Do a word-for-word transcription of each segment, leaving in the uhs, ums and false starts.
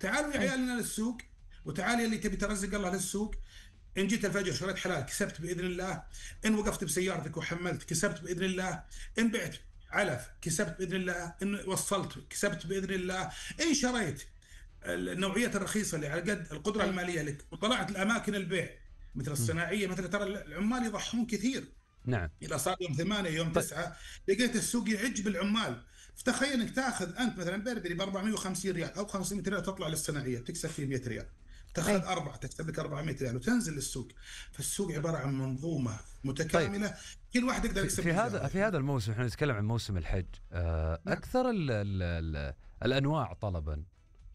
تعالوا يا أي. عيالنا للسوق، وتعالي اللي تبي ترزق الله للسوق. إن جيت الفجر شريت حلال كسبت بإذن الله، إن وقفت بسيارتك وحملت كسبت بإذن الله، إن بعت علف كسبت بإذن الله، إن وصلت كسبت بإذن الله، إن شريت النوعيات الرخيصة اللي على قد القدرة أي. المالية لك وطلعت الأماكن البيع مثل م. الصناعية، مثل ترى العمال يضحون كثير. نعم. إذا صار يوم ثمانية يوم طيب. تسعة لقيت السوق يعج بالعمال، فتخيل انك تاخذ انت مثلا بربري ب أربعمائة وخمسين ريال او خمسمائة ريال تطلع للصناعيه تكسب فيه مئة ريال، تاخذ أي. اربعه تكسب لك أربعمائة ريال وتنزل للسوق. فالسوق عباره عن منظومه متكامله. طيب. كل واحد يقدر في, يكسب في هذا في هذا الموسم احنا نتكلم عن موسم الحج، آه نعم. اكثر ال ال ال الانواع طلبا.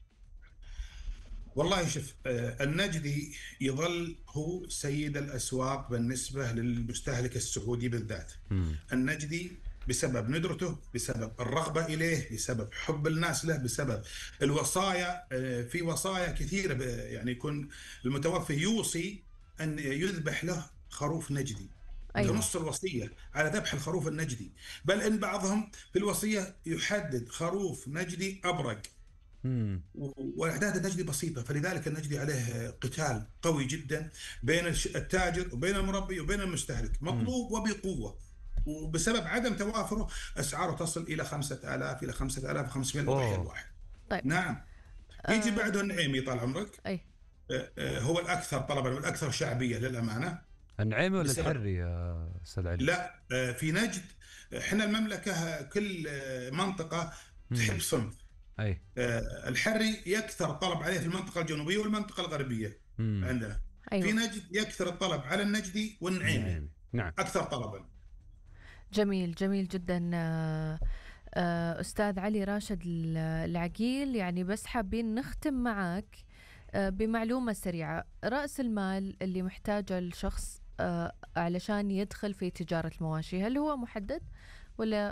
والله شوف، آه النجدي يظل هو سيد الاسواق بالنسبه للمستهلك السعودي بالذات. م. النجدي بسبب ندرته، بسبب الرغبة إليه، بسبب حب الناس له، بسبب الوصايا. في وصايا كثيرة، يعني يكون المتوفي يوصي أن يذبح له خروف نجدي. أيوة. نص الوصية على ذبح الخروف النجدي، بل إن بعضهم في الوصية يحدد خروف نجدي أبرق. مم. والأعداد النجدي بسيطة، فلذلك النجدي عليه قتال قوي جدا بين التاجر وبين المربي وبين المستهلك، مطلوب وبقوة. وبسبب عدم توافره أسعاره تصل إلى خمسة آلاف إلى خمسة آلاف وخمسمائة للضحية الواحد. طيب. نعم. يجي آه. بعده النعيمي طال عمرك. أي. هو الأكثر طلبا والأكثر شعبية للأمانة. النعيمي ولا الحري يا أستاذ علي؟ لا، في نجد احنا المملكة كل منطقة تحب صنف. أي. الحري يكثر الطلب عليه في المنطقة الجنوبية والمنطقة الغربية. مم. عندنا. أيوة. في نجد يكثر الطلب على النجدي والنعيمي. نعم. أكثر طلبا. جميل جميل جدا أستاذ علي راشد العقيل. يعني بس حابين نختم معك بمعلومة سريعة. رأس المال اللي محتاجه الشخص علشان يدخل في تجارة المواشي هل هو محدد ولا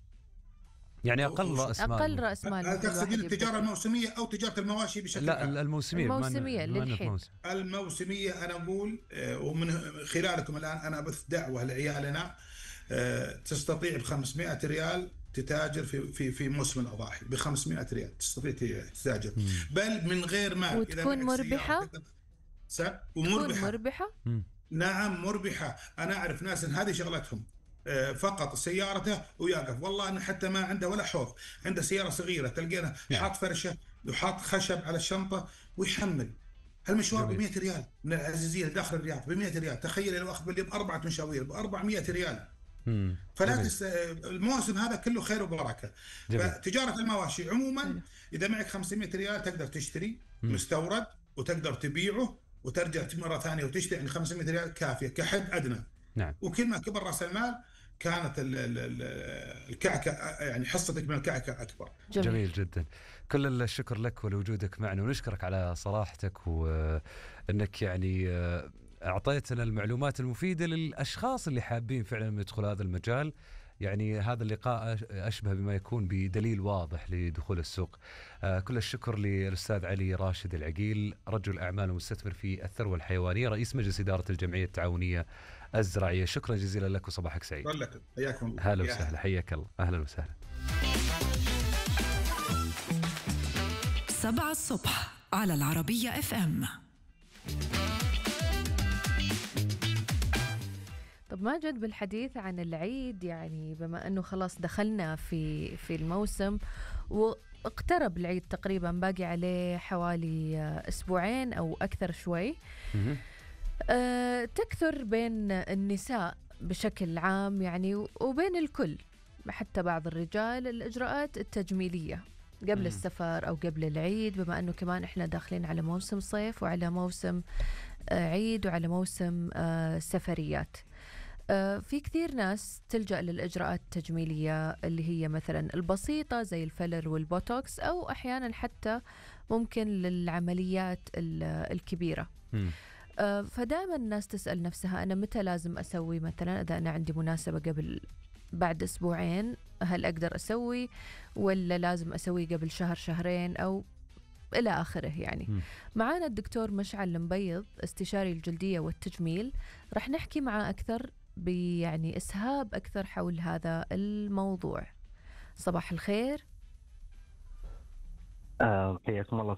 يعني أقل رأس مال؟ أقل رأس مال. هل تقصدين التجارة الموسمية أو تجارة المواشي بشكل لا عام؟ الموسمية. الموسمية للحين. الموسمية أنا أقول، ومن خلالكم الآن أنا أبث دعوة لعيالنا، تستطيع بخمسمائة ريال تتاجر في في في موسم الأضاحي. بخمسمائة ريال تستطيع تتاجر، بل من غير مال. وتكون مربحة. ومربحة. تكون مربحة. نعم مربحة. أنا أعرف ناس إن هذه شغلتهم، فقط سيارته ويقف. والله أنه حتى ما عنده ولا حوض، عنده سيارة صغيرة تلقينا حاط فرشة وحاط خشب على الشنطة ويحمل. هالمشوار ب مئة ريال من العزيزية داخل الرياض ب مئة ريال. تخيل لو أخذ باليوم أربعة مشاوير ب أربعمائة ريال. مم. فلا تس... الموسم هذا كله خير وبركة. فتجارة المواشي عموما مم. إذا معك خمسمائة ريال تقدر تشتري مم. مستورد وتقدر تبيعه وترجع مرة ثانية وتشتري. يعني خمسمائة ريال كافية كحد أدنى. نعم. وكل ما كبر رأس المال كانت الكعكة، يعني حصتك من الكعكة أكبر. جميل. جميل جدا. كل الشكر لك ولوجودك معنا، ونشكرك على صراحتك وأنك يعني أعطيتنا المعلومات المفيدة للأشخاص اللي حابين فعلا يدخلوا هذا المجال. يعني هذا اللقاء أشبه بما يكون بدليل واضح لدخول السوق. كل الشكر للأستاذ علي راشد العقيل، رجل أعمال ومستثمر في الثروة الحيوانية، رئيس مجلس إدارة الجمعية التعاونية الزراعية. شكرا جزيلا لك وصباحك سعيد. حياكم الله. هلا وسهلا. حياك الله. أهلا وسهلا. سبعة الصبح على العربية اف ام. طب ماجد، بالحديث عن العيد، يعني بما أنه خلاص دخلنا في في الموسم واقترب العيد تقريبا، باقي عليه حوالي أسبوعين أو أكثر شوي، أه تكثر بين النساء بشكل عام يعني وبين الكل حتى بعض الرجال الإجراءات التجميلية قبل السفر أو قبل العيد، بما أنه كمان إحنا داخلين على موسم صيف وعلى موسم عيد وعلى موسم سفريات. في كثير ناس تلجأ للإجراءات التجميلية اللي هي مثلا البسيطة زي الفيلر والبوتوكس، أو أحيانا حتى ممكن للعمليات الكبيرة. فدائما الناس تسأل نفسها أنا متى لازم أسوي، مثلا إذا أنا عندي مناسبة قبل بعد أسبوعين هل أقدر أسوي، ولا لازم أسوي قبل شهر شهرين أو إلى آخره يعني. م. معانا الدكتور مشعل المبيض، استشاري الجلدية والتجميل، رح نحكي معه أكثر بيعني إسهاب أكثر حول هذا الموضوع. صباح الخير. آه، حياكم الله